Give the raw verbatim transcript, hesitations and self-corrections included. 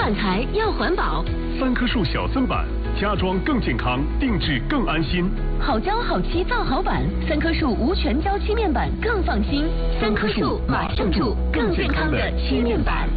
板材要环保。 三棵树小森板，家装更健康，定制更安心。 好胶好漆造好板，三棵树无全胶漆面板更放心。三棵树马上住更健康的漆面板。